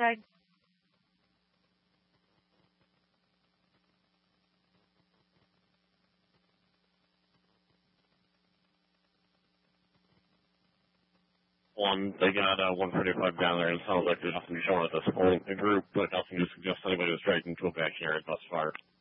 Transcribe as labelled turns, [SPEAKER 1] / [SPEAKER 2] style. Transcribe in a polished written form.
[SPEAKER 1] outside?
[SPEAKER 2] One, they got 145 down there, and it sounds like there's nothing showing at this point. The group, but nothing to suggest anybody was dragged into a backyard thus far.